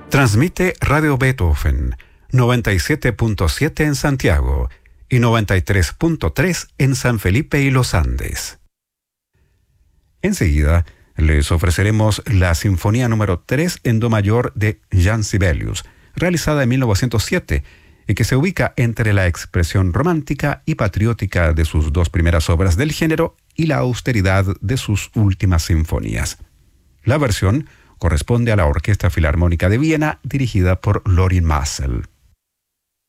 Transmite Radio Beethoven, 97.7 en Santiago y 93.3 en San Felipe y Los Andes. Enseguida les ofreceremos la Sinfonía número 3 en Do mayor de Jean Sibelius, realizada en 1907 y que se ubica entre la expresión romántica y patriótica de sus dos primeras obras del género y la austeridad de sus últimas sinfonías. La versión corresponde a la Orquesta Filarmónica de Viena, dirigida por Lorin Maazel.